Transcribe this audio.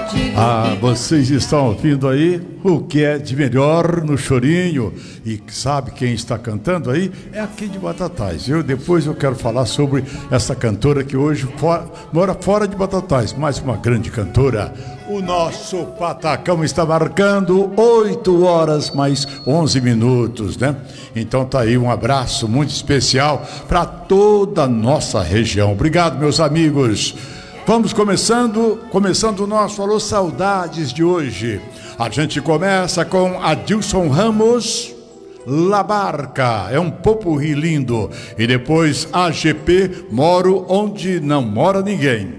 Vocês estão ouvindo aí o que é de melhor no Chorinho. E sabe quem está cantando aí? É aqui de Batatais. Depois eu quero falar sobre essa cantora que hoje mora fora de Batatais, mais uma grande cantora. O nosso Patacão está marcando 8 horas mais 11 minutos, né? Então tá aí um abraço muito especial para toda a nossa região. Obrigado, meus amigos. Vamos começando o nosso Alô Saudades de hoje. A gente começa com Adilson Ramos, La Barca, é um popurrí lindo. E depois AGP, Moro Onde Não Mora Ninguém.